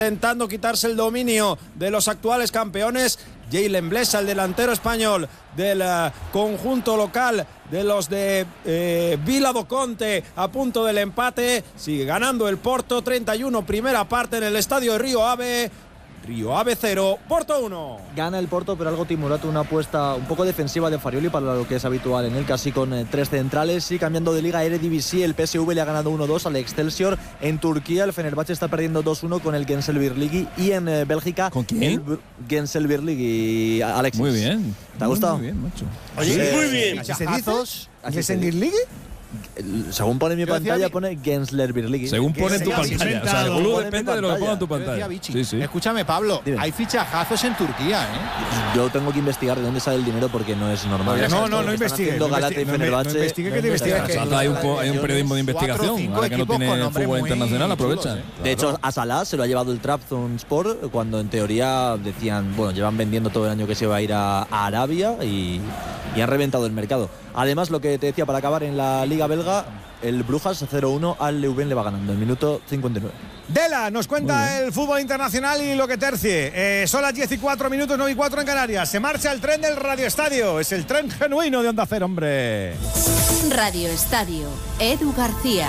intentando quitarse el dominio de los actuales campeones. Jalen Blesa, el delantero español del conjunto local de los de Vila do Conte, a punto del empate. Sigue ganando el Porto, 31 primera parte en el estadio de Río Ave. Río Ave 0, Porto 1. Gana el Porto, pero algo timorato, una apuesta un poco defensiva de Farioli para lo que es habitual en él, casi con 3 centrales. Y cambiando de liga, Eredivisie, el PSV le ha ganado 1-2 al Excelsior. En Turquía, el Fenerbahçe está perdiendo 2-1 con el Gençlerbirliği. Y en Bélgica, ¿con quién? El Gençlerbirliği, Alexis. Muy bien. ¿Te ha gustado? Muy bien, macho. Oye, muy bien. ¿Así se dice? ¿Así se dice? Según pone en mi pantalla, pone Gençlerbirliği. Según pone en tu pantalla. O sea, el gol depende de lo que ponga en tu pantalla. Sí, sí. Escúchame, Pablo, Dime. hay fichajazos en Turquía, ¿eh? Yo tengo que investigar de dónde sale el dinero porque no es normal. No investigue. Galata y Fenerbahçe. No investigue, que te investigue. Hay un periodismo de investigación. Ahora que no tiene fútbol internacional, aprovecha. De hecho, a Salah se lo ha llevado el Trabzonspor cuando en teoría decían, bueno, llevan vendiendo todo el año que se va a ir a Arabia y han reventado el mercado. Además, lo que te decía, para acabar en la Liga Belga, el Brujas 0-1 al Leuven le va ganando en el minuto 59. Dela nos cuenta el fútbol internacional y lo que tercie. Son las 10 y 4 minutos, 9 y 4 en Canarias. Se marcha el tren del Radio Estadio. Es el tren genuino de Onda Cero, hombre. Radio Estadio, Edu García.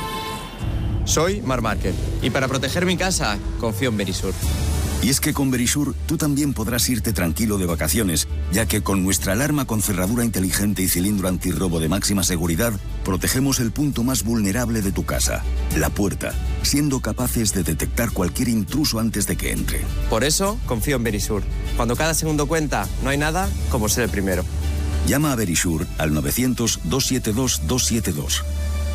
Soy Marc Márquez y para proteger mi casa confío en Verisur. Y es que con Verisur tú también podrás irte tranquilo de vacaciones, ya que con nuestra alarma con cerradura inteligente y cilindro antirrobo de máxima seguridad, protegemos el punto más vulnerable de tu casa, la puerta, siendo capaces de detectar cualquier intruso antes de que entre. Por eso confío en Verisur. Cuando cada segundo cuenta, no hay nada como ser el primero. Llama a Verisur al 900-272-272.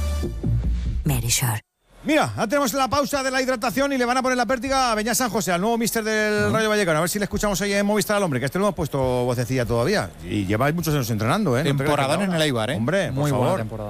Verisur. Mira, ya tenemos la pausa de la hidratación y le van a poner la pértiga a Beñat San José, al nuevo míster del Rayo Vallecano. A ver si le escuchamos ahí en Movistar al hombre, que este no hemos puesto vocecilla todavía. Y lleváis muchos años entrenando, ¿eh? Temporadón en el Eibar, ¿eh? Hombre, muy por buena favor. temporada.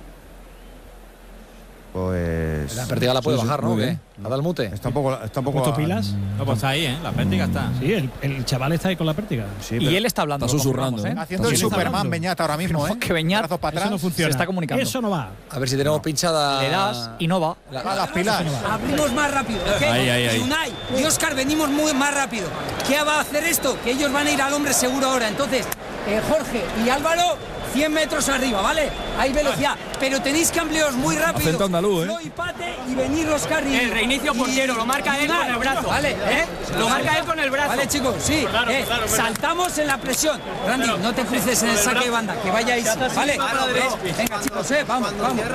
Pues... La pértiga la puede bajar, ¿no? ¿Qué? ¿La da el mute? Está un poco... ¿Puesto pilas? No, pues está ahí, ¿eh? La pértiga está. Sí, el chaval está ahí con la pértiga. Sí, Y él está hablando. Está susurrando, ¿eh? Haciendo el Superman Beñat ahora mismo, ¿eh? Que Beñat Brazos para Eso atrás. no funciona. se está comunicando. Eso no va. A ver si tenemos pinchada. Le das y no va. Las pilas. Abrimos más rápido, ¿ok? Ahí. Y Unai y Óscar venimos muy más rápido. ¿Qué va a hacer esto? Que ellos van a ir al hombre seguro ahora. Entonces, Jorge y Álvaro, 100 metros arriba, ¿vale? Hay velocidad. Pero tenéis que ampliaros muy rápido. Acento andaluz, ¿eh? Flo y Pate y venir Óscar y... El reinicio portero, lo marca él con el brazo. Vale, ¿eh? Lo marca él con el brazo. Vale, chicos, sí. Saltamos en la presión. Randy, no te cruces en el saque de banda, que vayáis, ¿vale? Venga, chicos, vamos.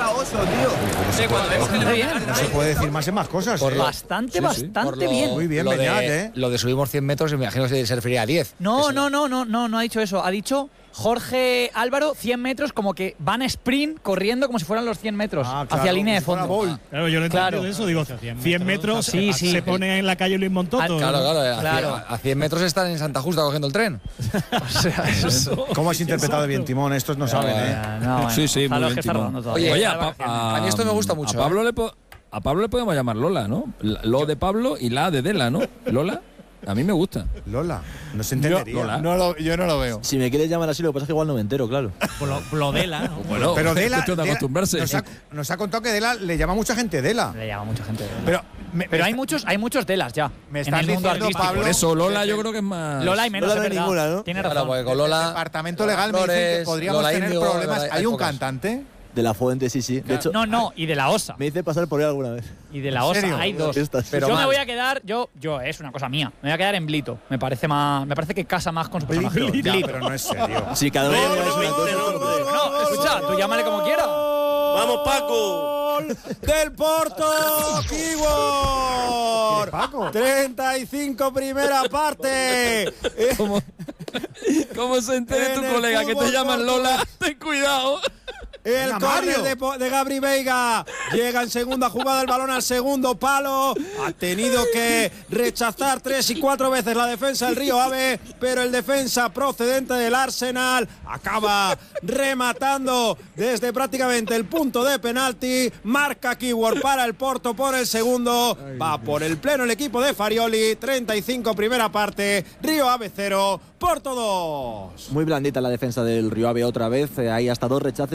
No se puede decir más en más cosas. Bastante bien. Muy bien, Beñat, ¿eh? Lo de subimos 100 metros, me imagino que se refería a 10. No ha dicho eso. Ha dicho Jorge Álvaro, 100 metros, como que van a sprint corriendo como si fueran los 100 metros hacia línea de fondo. Claro, yo no entiendo de eso. Digo, 100 metros sí. se pone en la calle Luis Montoto. Claro. A 100 metros están en Santa Justa cogiendo el tren. O sea, eso. ¿Cómo has interpretado bien, Timón? Estos no saben, ¿eh? Sí, muy bien, Timón. Oye, a mí esto me gusta mucho. A Pablo le podemos llamar Lola, ¿no? Lo de Pablo y la de Dela, ¿no? Lola. A mí me gusta. Lola, no se entendería. Yo no lo veo. Si me quieres llamar así, lo que pasa es que igual no me entero, claro. Plodela, ¿no? Bueno, pero Dela, cuestión de acostumbrarse. Nos ha contado que Dela le llama mucha gente Dela. Le llama mucha gente Dela. Pero hay muchos Delas ya. Me en estás el mundo diciendo, artístico. Pablo, Por eso Lola yo creo que es más... Lola hay menos, Lola no es hay verdad. ninguna, ¿no? Tiene Claro, razón. porque con Lola. el departamento legal me dicen que podríamos Lola tener Índigo, problemas. hay ¿Hay un pocas. cantante? De la Fuente, sí. De hecho, No, y de la OSA. me hice pasar por él alguna vez. Y de la OSA serio? hay dos. Pero yo me voy a quedar, yo es una cosa mía. Me voy a quedar en Blito. Me parece que casa más con su personaje. Ya, pero no es serio. Sí, cada uno es una cosa. No, escucha, tú llámale como quieras. ¡Vamos, Paco! ¡Del Porto! ¡Keyboard! Paco? 35 primera parte. ¿Cómo se entere tu colega que te llaman Lola? Ten cuidado. El córner de Gabri Veiga. Llega en segunda jugada el balón al segundo palo. Ha tenido que rechazar 3 y 4 veces la defensa del Río Ave, pero el defensa procedente del Arsenal acaba rematando desde prácticamente el punto de penalti. Marca Keyboard para el Porto por el segundo. Va por el pleno el equipo de Farioli. 35 primera parte. Río Ave 0, Porto 2. Muy blandita la defensa del Río Ave otra vez. Hay hasta 2 rechaces hasta que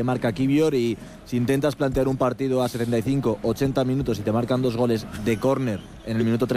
marca Kivior, y si intentas plantear un partido a 75, 80 minutos y te marcan 2 goles de córner en el minuto